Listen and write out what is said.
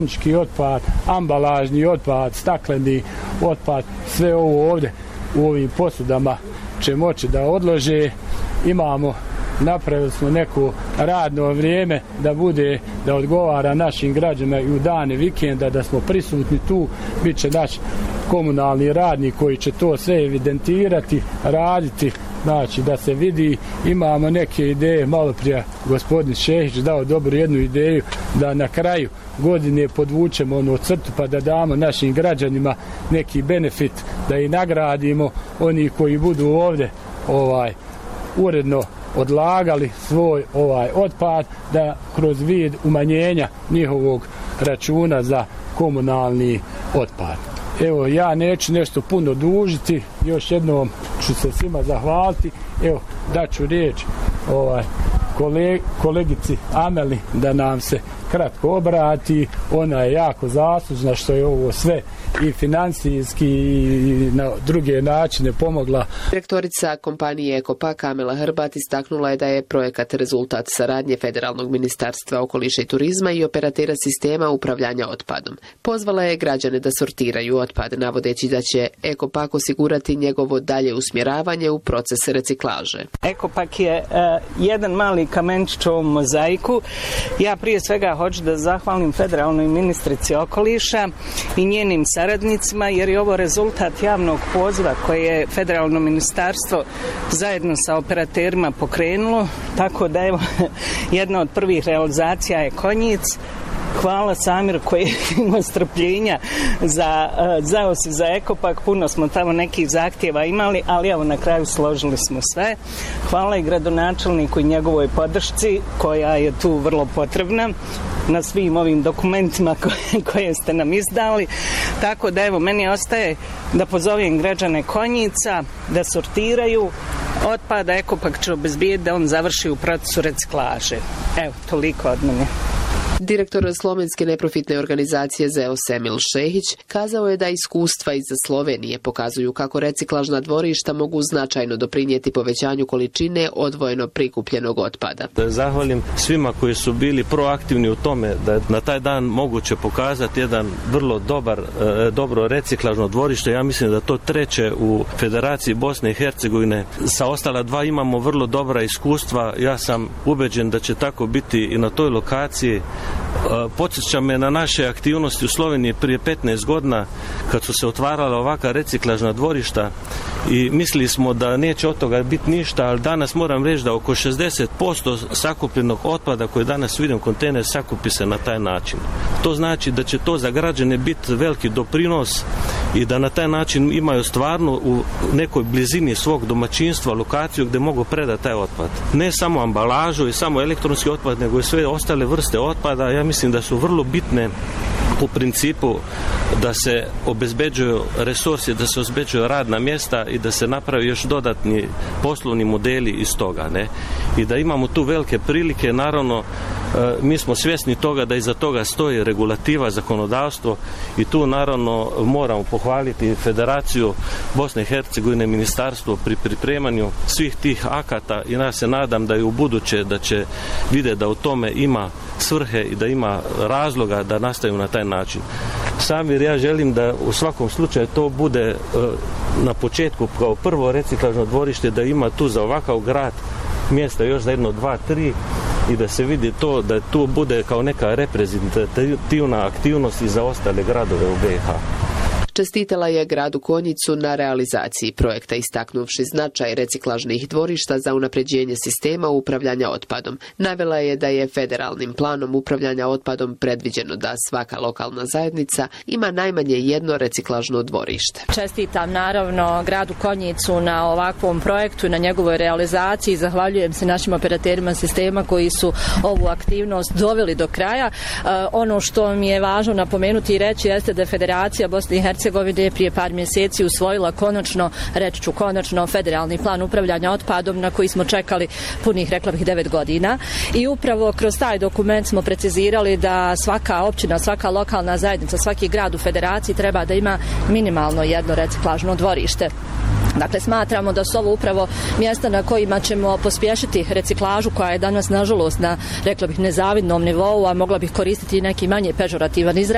Otpad, ambalažni otpad, stakleni otpad, sve ovo ovdje u ovim posudama će moći da odlože. Napravili smo neko radno vrijeme da odgovara našim građanima i u dane vikenda, da smo prisutni tu. Biće naš komunalni radnik koji će to sve evidentirati, raditi, znači da se vidi. Imamo neke ideje, malo prije gospodin Šehić dao dobru jednu ideju da na kraju godine podvučemo crtu pa da damo našim građanima neki benefit, da i nagradimo oni koji budu ovdje uredno odlagali svoj otpad, da kroz vid umanjenja njihovog računa za komunalni otpad. Evo, ja neću nešto puno dužiti, još jednom ću se svima zahvaliti. Evo, daću riječ kolegici Ameli da nam se kratko obrati. Ona je jako zaslužna što je ovo sve i financijski i na druge načine pomogla. Direktorica kompanije Ekopak Amela Hrbat istaknula je da je projekat rezultat saradnje Federalnog ministarstva okoliša i turizma i operatera sistema upravljanja otpadom. Pozvala je građane da sortiraju otpad, navodeći da će Ekopak osigurati njegovo dalje usmjeravanje u proces reciklaže. Ekopak je jedan mali kamenčić u ovom mozaiku. Ja prije svega hoću da zahvalim federalnoj ministrici okoliša i njenim saradnicima, jer je ovo rezultat javnog poziva koje je federalno ministarstvo zajedno sa operaterima pokrenulo, tako da evo jedna od prvih realizacija je Konjic. Hvala Samir koji je imao strpljenja za os i za Ekopak. Puno smo tamo nekih zahtjeva imali, ali evo na kraju složili smo sve. Hvala i gradonačelniku i njegovoj podršci koja je tu vrlo potrebna na svim ovim dokumentima koje ste nam izdali. Tako da evo meni ostaje da pozovem građane Konjica da sortiraju otpad, a Ekopak će obezbijeti da on završi u procesu reciklaže. Evo, toliko od mene. Direktor slovenske neprofitne organizacije ZEOS Emil Šehić kazao je da iskustva iz Slovenije pokazuju kako reciklažna dvorišta mogu značajno doprinijeti povećanju količine odvojeno prikupljenog otpada. Zahvalim svima koji su bili proaktivni u tome da je na taj dan moguće pokazati jedan vrlo dobro reciklažno dvorište. Ja mislim da to treće u Federaciji Bosne i Hercegovine. Sa ostala dva imamo vrlo dobra iskustva. Ja sam ubeđen da će tako biti i na toj lokaciji. Podsjeća me na naše aktivnosti u Sloveniji prije 15 godina kad su se otvarala ovakva reciklažna dvorišta i mislili smo da neće od toga biti ništa, ali danas moram reći da oko 60% sakupljenog otpada koji danas vidim kontejner sakupi se na taj način. To znači da će to za građane biti veliki doprinos i da na taj način imaju stvarno u nekoj blizini svog domaćinstva lokaciju gdje mogu predati taj otpad. Ne samo ambalažu i samo elektronski otpad, nego i sve ostale vrste otpada. Ja mislim da su vrlo bitne u principu da se obezbeđuju resursi, da se obezbeđuju radna mjesta i da se napravi još dodatni poslovni modeli iz toga. I da imamo tu velike prilike, naravno mi smo svjesni toga da iza toga stoji regulativa, zakonodavstvo i tu naravno moramo pohvaliti Federaciju Bosne i Hercegovine, ministarstvo pri pripremanju svih tih akata i ja se nadam da i u buduće da će vidjeti da u tome ima svrhe i da ima razloga da nastavimo na taj način. Samir, ja želim da u svakom slučaju to bude na početku kao prvo reciklažno dvorište, da ima tu za ovakav grad mjesta još za 1, 2, 3 i da se vidi to, da tu bude kao neka reprezentativna aktivnost i za ostale gradove u BiH. Čestitala je gradu Konjicu na realizaciji projekta, istaknuvši značaj reciklažnih dvorišta za unapređenje sistema upravljanja otpadom. Navela je da je federalnim planom upravljanja otpadom predviđeno da svaka lokalna zajednica ima najmanje jedno reciklažno dvorište. Čestitam naravno gradu Konjicu na ovakvom projektu i na njegovoj realizaciji. Zahvaljujem se našim operaterima sistema koji su ovu aktivnost doveli do kraja. Ono što mi je važno napomenuti i reći jeste da je Federacija Bosne i Hercegovine prije par mjeseci usvojila konačno federalni plan upravljanja otpadom na koji smo čekali punih, rekla bih, 9 godina. I upravo kroz taj dokument smo precizirali da svaka općina, svaka lokalna zajednica, svaki grad u federaciji treba da ima minimalno jedno reciklažno dvorište. Dakle, smatramo da su ovo upravo mjesta na kojima ćemo pospješiti reciklažu koja je danas, nažalost, na, rekla bih, nezavidnom nivou, a mogla bih koristiti i neki manje pežorativan izraz.